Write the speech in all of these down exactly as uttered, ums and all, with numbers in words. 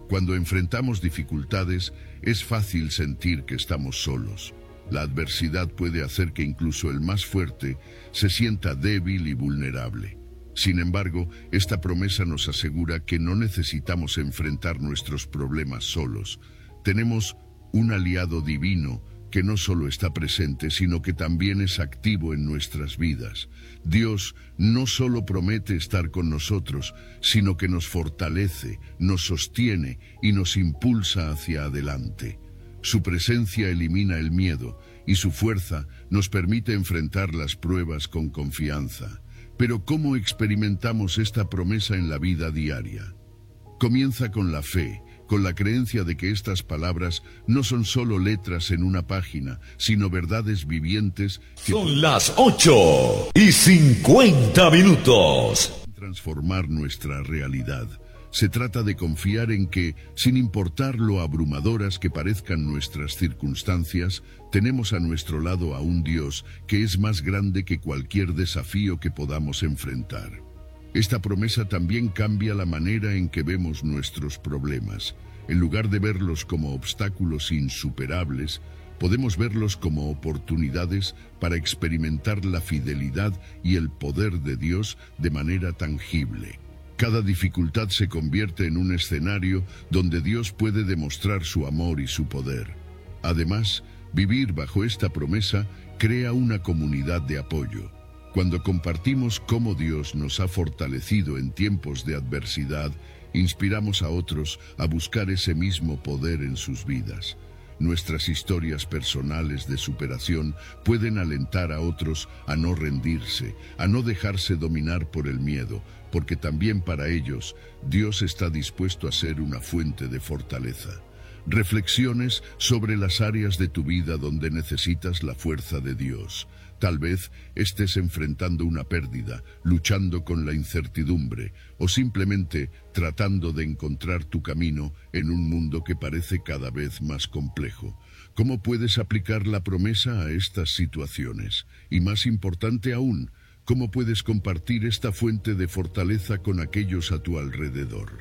Cuando enfrentamos dificultades, es fácil sentir que estamos solos. La adversidad puede hacer que incluso el más fuerte se sienta débil y vulnerable. Sin embargo, esta promesa nos asegura que no necesitamos enfrentar nuestros problemas solos. Tenemos un aliado divino que no solo está presente, sino que también es activo en nuestras vidas. Dios no solo promete estar con nosotros, sino que nos fortalece, nos sostiene y nos impulsa hacia adelante. Su presencia elimina el miedo y su fuerza nos permite enfrentar las pruebas con confianza. Pero ¿cómo experimentamos esta promesa en la vida diaria? Comienza con la fe, con la creencia de que estas palabras no son solo letras en una página, sino verdades vivientes que son las ocho y cincuenta minutos. Transformar nuestra realidad. Se trata de confiar en que, sin importar lo abrumadoras que parezcan nuestras circunstancias, tenemos a nuestro lado a un Dios que es más grande que cualquier desafío que podamos enfrentar. Esta promesa también cambia la manera en que vemos nuestros problemas. En lugar de verlos como obstáculos insuperables, podemos verlos como oportunidades para experimentar la fidelidad y el poder de Dios de manera tangible. Cada dificultad se convierte en un escenario donde Dios puede demostrar su amor y su poder. Además, vivir bajo esta promesa crea una comunidad de apoyo. Cuando compartimos cómo Dios nos ha fortalecido en tiempos de adversidad, inspiramos a otros a buscar ese mismo poder en sus vidas. Nuestras historias personales de superación pueden alentar a otros a no rendirse, a no dejarse dominar por el miedo, porque también para ellos Dios está dispuesto a ser una fuente de fortaleza. Reflexiones sobre las áreas de tu vida donde necesitas la fuerza de Dios. Tal vez estés enfrentando una pérdida, luchando con la incertidumbre o simplemente tratando de encontrar tu camino en un mundo que parece cada vez más complejo. ¿Cómo puedes aplicar la promesa a estas situaciones? Y más importante aún, ¿cómo puedes compartir esta fuente de fortaleza con aquellos a tu alrededor?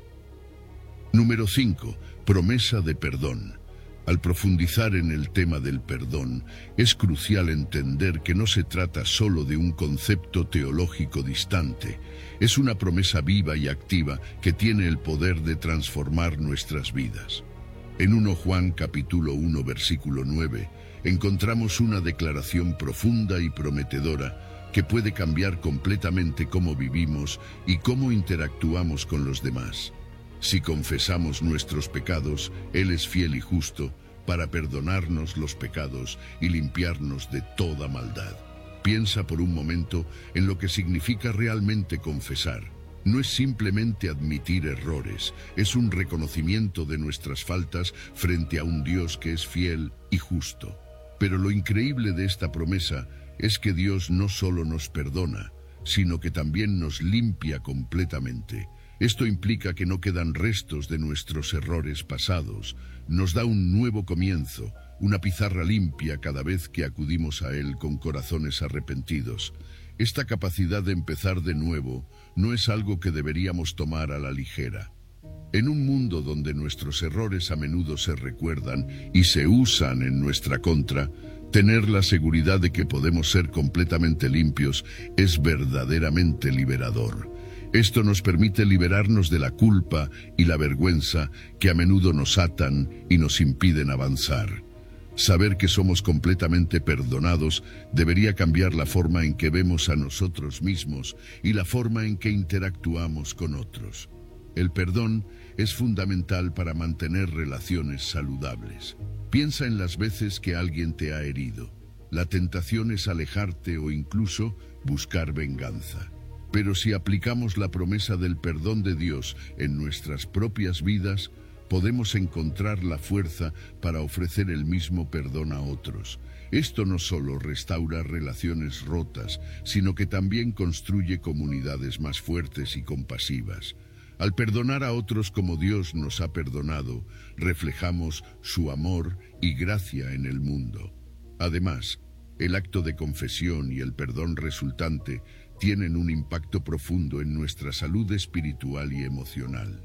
Número cinco. Promesa de perdón. Al profundizar en el tema del perdón, es crucial entender que no se trata solo de un concepto teológico distante. Es una promesa viva y activa que tiene el poder de transformar nuestras vidas. En primero Juan capítulo uno versículo nueve, encontramos una declaración profunda y prometedora que puede cambiar completamente cómo vivimos y cómo interactuamos con los demás. Si confesamos nuestros pecados, Él es fiel y justo para perdonarnos los pecados y limpiarnos de toda maldad. Piensa por un momento en lo que significa realmente confesar. No es simplemente admitir errores, es un reconocimiento de nuestras faltas frente a un Dios que es fiel y justo. Pero lo increíble de esta promesa es que Dios no solo nos perdona, sino que también nos limpia completamente. Esto implica que no quedan restos de nuestros errores pasados. Nos da un nuevo comienzo, una pizarra limpia cada vez que acudimos a Él con corazones arrepentidos. Esta capacidad de empezar de nuevo no es algo que deberíamos tomar a la ligera. En un mundo donde nuestros errores a menudo se recuerdan y se usan en nuestra contra, tener la seguridad de que podemos ser completamente limpios es verdaderamente liberador. Esto nos permite liberarnos de la culpa y la vergüenza que a menudo nos atan y nos impiden avanzar. Saber que somos completamente perdonados debería cambiar la forma en que vemos a nosotros mismos y la forma en que interactuamos con otros. El perdón es fundamental para mantener relaciones saludables. Piensa en las veces que alguien te ha herido. La tentación es alejarte o incluso buscar venganza. Pero si aplicamos la promesa del perdón de Dios en nuestras propias vidas, podemos encontrar la fuerza para ofrecer el mismo perdón a otros. Esto no solo restaura relaciones rotas, sino que también construye comunidades más fuertes y compasivas. Al perdonar a otros como Dios nos ha perdonado, reflejamos su amor y gracia en el mundo. Además, el acto de confesión y el perdón resultante tienen un impacto profundo en nuestra salud espiritual y emocional.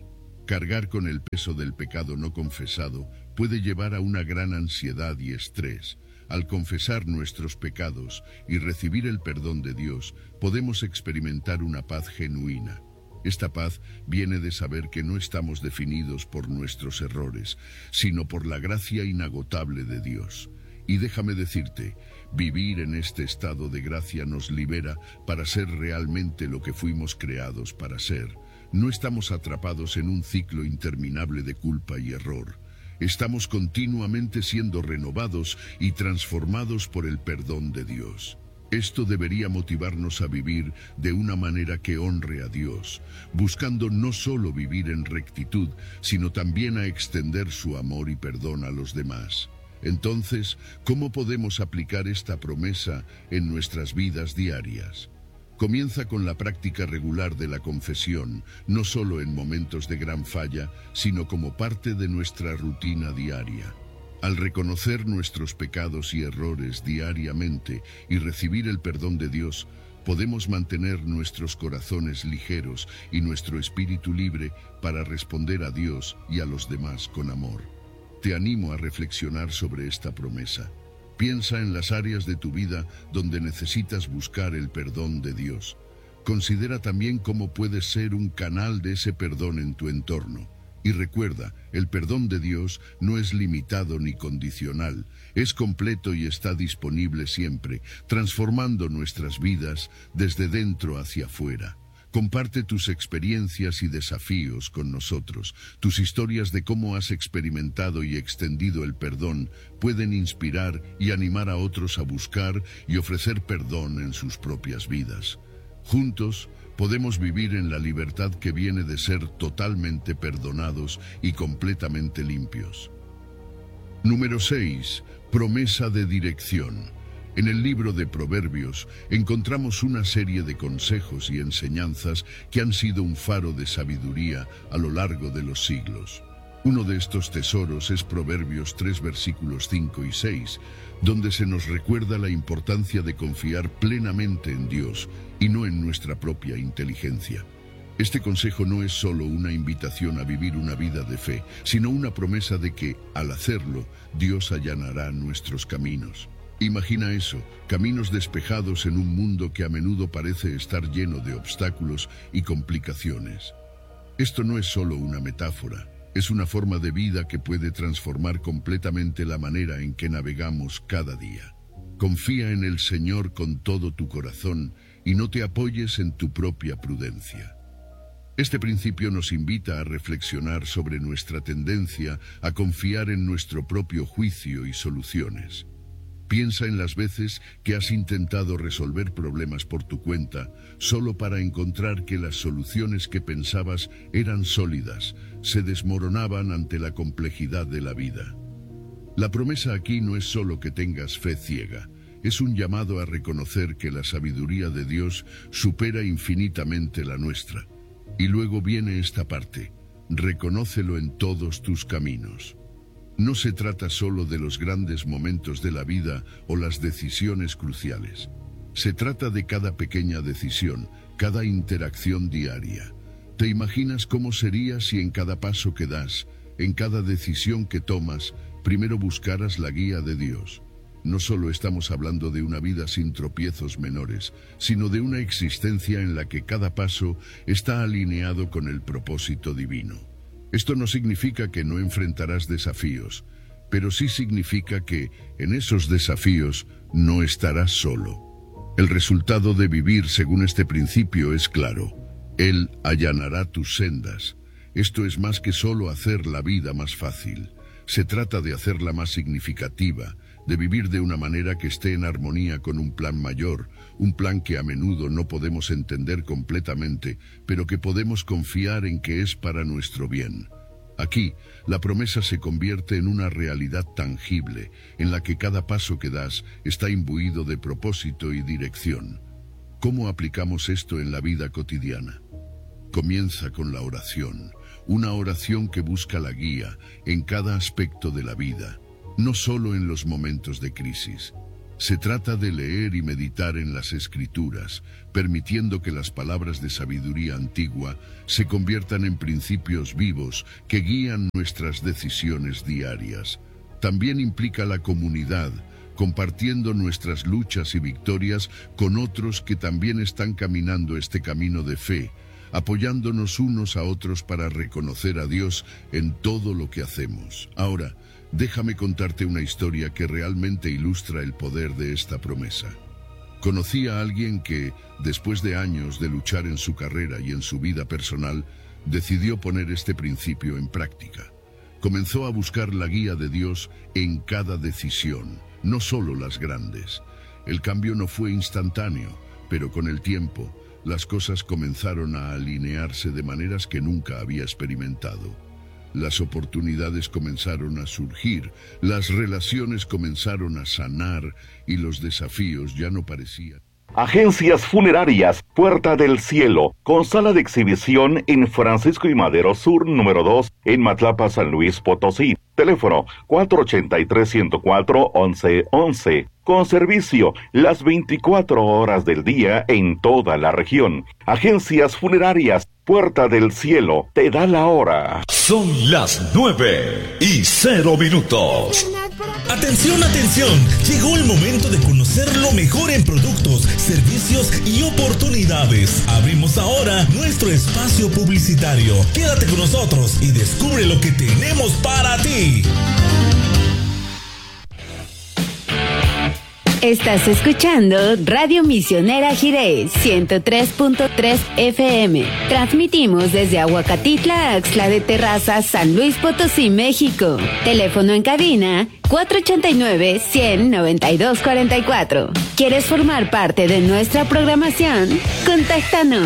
Cargar con el peso del pecado no confesado puede llevar a una gran ansiedad y estrés. Al confesar nuestros pecados y recibir el perdón de Dios, podemos experimentar una paz genuina. Esta paz viene de saber que no estamos definidos por nuestros errores, sino por la gracia inagotable de Dios. Y déjame decirte, vivir en este estado de gracia nos libera para ser realmente lo que fuimos creados para ser. No estamos atrapados en un ciclo interminable de culpa y error. Estamos continuamente siendo renovados y transformados por el perdón de Dios. Esto debería motivarnos a vivir de una manera que honre a Dios, buscando no solo vivir en rectitud, sino también a extender su amor y perdón a los demás. Entonces, ¿cómo podemos aplicar esta promesa en nuestras vidas diarias? Comienza con la práctica regular de la confesión, no solo en momentos de gran falla, sino como parte de nuestra rutina diaria. Al reconocer nuestros pecados y errores diariamente y recibir el perdón de Dios, podemos mantener nuestros corazones ligeros y nuestro espíritu libre para responder a Dios y a los demás con amor. Te animo a reflexionar sobre esta promesa. Piensa en las áreas de tu vida donde necesitas buscar el perdón de Dios. Considera también cómo puedes ser un canal de ese perdón en tu entorno. Y recuerda, el perdón de Dios no es limitado ni condicional, es completo y está disponible siempre, transformando nuestras vidas desde dentro hacia afuera. Comparte tus experiencias y desafíos con nosotros. Tus historias de cómo has experimentado y extendido el perdón pueden inspirar y animar a otros a buscar y ofrecer perdón en sus propias vidas. Juntos, podemos vivir en la libertad que viene de ser totalmente perdonados y completamente limpios. Número seis. Promesa de dirección. En el libro de Proverbios encontramos una serie de consejos y enseñanzas que han sido un faro de sabiduría a lo largo de los siglos. Uno de estos tesoros es Proverbios tres versículos cinco y seis, donde se nos recuerda la importancia de confiar plenamente en Dios y no en nuestra propia inteligencia. Este consejo no es solo una invitación a vivir una vida de fe, sino una promesa de que, al hacerlo, Dios allanará nuestros caminos. Imagina eso, caminos despejados en un mundo que a menudo parece estar lleno de obstáculos y complicaciones. Esto no es solo una metáfora, es una forma de vida que puede transformar completamente la manera en que navegamos cada día. Confía en el Señor con todo tu corazón y no te apoyes en tu propia prudencia. Este principio nos invita a reflexionar sobre nuestra tendencia a confiar en nuestro propio juicio y soluciones. Piensa en las veces que has intentado resolver problemas por tu cuenta solo para encontrar que las soluciones que pensabas eran sólidas, se desmoronaban ante la complejidad de la vida. La promesa aquí no es solo que tengas fe ciega, es un llamado a reconocer que la sabiduría de Dios supera infinitamente la nuestra. Y luego viene esta parte, reconócelo en todos tus caminos. No se trata solo de los grandes momentos de la vida o las decisiones cruciales. Se trata de cada pequeña decisión, cada interacción diaria. ¿Te imaginas cómo sería si en cada paso que das, en cada decisión que tomas, primero buscaras la guía de Dios? No solo estamos hablando de una vida sin tropiezos menores, sino de una existencia en la que cada paso está alineado con el propósito divino. Esto no significa que no enfrentarás desafíos, pero sí significa que en esos desafíos no estarás solo. El resultado de vivir según este principio es claro. Él allanará tus sendas. Esto es más que solo hacer la vida más fácil. Se trata de hacerla más significativa, de vivir de una manera que esté en armonía con un plan mayor, un plan que a menudo no podemos entender completamente, pero que podemos confiar en que es para nuestro bien. Aquí, la promesa se convierte en una realidad tangible, en la que cada paso que das está imbuido de propósito y dirección. ¿Cómo aplicamos esto en la vida cotidiana? Comienza con la oración, una oración que busca la guía en cada aspecto de la vida, no solo en los momentos de crisis. Se trata de leer y meditar en las Escrituras, permitiendo que las palabras de sabiduría antigua se conviertan en principios vivos que guían nuestras decisiones diarias. También implica la comunidad, compartiendo nuestras luchas y victorias con otros que también están caminando este camino de fe, apoyándonos unos a otros para reconocer a Dios en todo lo que hacemos. Ahora, déjame contarte una historia que realmente ilustra el poder de esta promesa. Conocí a alguien que, después de años de luchar en su carrera y en su vida personal, decidió poner este principio en práctica. Comenzó a buscar la guía de Dios en cada decisión, no solo las grandes. El cambio no fue instantáneo, pero con el tiempo, las cosas comenzaron a alinearse de maneras que nunca había experimentado. Las oportunidades comenzaron a surgir, las relaciones comenzaron a sanar y los desafíos ya no parecían. Agencias Funerarias Puerta del Cielo, con sala de exhibición en Francisco y Madero Sur, número dos, en Matlapa, San Luis Potosí. Teléfono cuatro ochenta y tres, ciento cuatro, once once. Con servicio las veinticuatro horas del día en toda la región. Agencias Funerarias Puerta del Cielo te da la hora. Son las nueve y cero minutos. Atención, atención, llegó el momento de conocer lo mejor en productos, servicios y oportunidades. Abrimos ahora nuestro espacio publicitario. Quédate con nosotros y descubre lo que tenemos para ti. Estás escuchando Radio Misionera Jiré ciento tres punto tres F M. Transmitimos desde Aguacatitla, Axtla de Terraza, San Luis Potosí, México. Teléfono en cabina cuatro ochenta y nueve, cien, noventa y dos cuarenta y cuatro. ¿Quieres formar parte de nuestra programación? Contáctanos.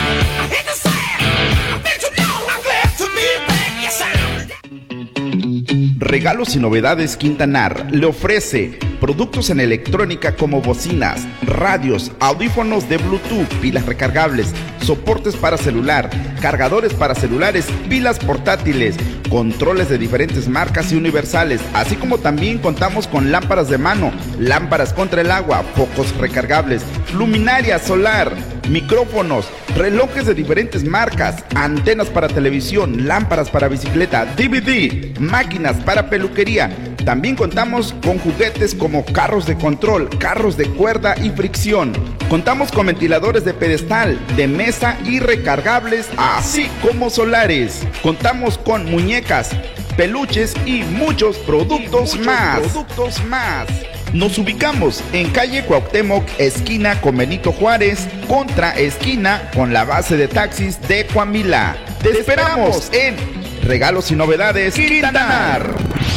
Regalos y Novedades Quintanar le ofrece productos en electrónica como bocinas, radios, audífonos de Bluetooth, pilas recargables, soportes para celular, cargadores para celulares, pilas portátiles, controles de diferentes marcas y universales, así como también contamos con lámparas de mano, lámparas contra el agua, focos recargables, luminaria solar, micrófonos, relojes de diferentes marcas, antenas para televisión, lámparas para bicicleta, D V D, máquinas para peluquería. También contamos con juguetes como carros de control, carros de cuerda y fricción. Contamos con ventiladores de pedestal, de mesa y recargables, así como solares. Contamos con muñecas, peluches y muchos productos, y muchos más. productos más. Nos ubicamos en calle Cuauhtémoc, esquina con Benito Juárez, contra esquina con la base de taxis de Coamila. Te, Te esperamos en Regalos y Novedades Quintanar.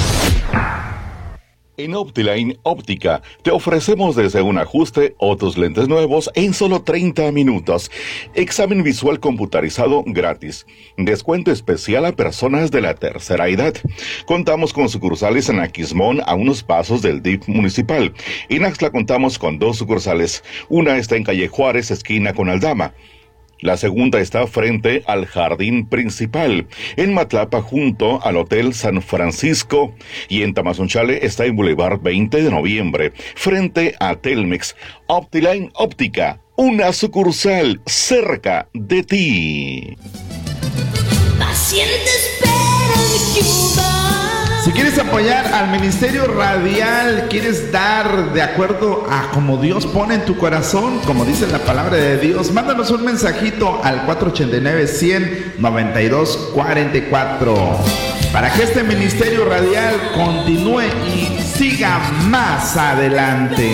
En Optiline Óptica te ofrecemos desde un ajuste o tus lentes nuevos en solo treinta minutos. Examen visual computarizado gratis. Descuento especial a personas de la tercera edad. Contamos con sucursales en Aquismón a unos pasos del D I F municipal. En Axtla contamos con dos sucursales. Una está en calle Juárez, esquina con Aldama. La segunda está frente al jardín principal, en Matlapa junto al Hotel San Francisco, y en Tamazunchale está en Boulevard veinte de noviembre, frente a Telmex. Optiline Óptica, una sucursal cerca de ti. Paciente espera de Cuba. Si quieres apoyar al Ministerio Radial, quieres dar de acuerdo a como Dios pone en tu corazón, como dice la palabra de Dios, mándanos un mensajito al cuatro ochenta y nueve, cien, noventa y dos cuarenta y cuatro para que este Ministerio Radial continúe y siga más adelante.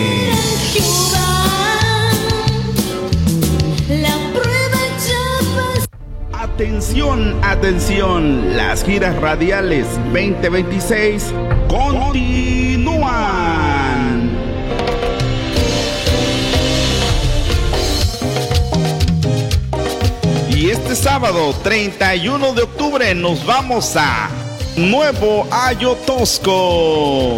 Atención, atención, las giras radiales veinte veintiséis continúan. Y este sábado treinta y uno de octubre nos vamos a Nuevo Ayotosco.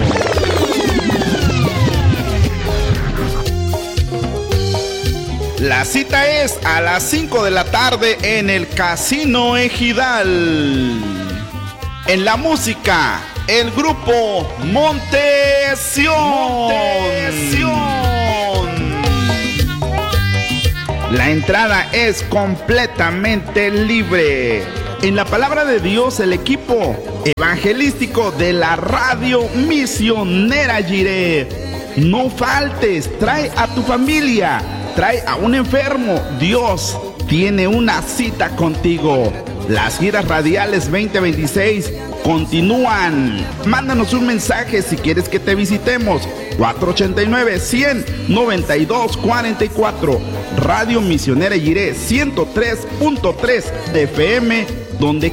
La cita es a las cinco de la tarde en el Casino Ejidal. En la música, el grupo Montesión. Montesión. La entrada es completamente libre. En la palabra de Dios, el equipo evangelístico de la Radio Misionera Jiré. No faltes, trae a tu familia, trae a un enfermo. Dios tiene una cita contigo. Las giras radiales veinte veintiséis continúan. Mándanos un mensaje si quieres que te visitemos. cuatro ochenta y nueve, cien, noventa y dos cuarenta y cuatro. Radio Misionera Jiré ciento tres punto tres F M, donde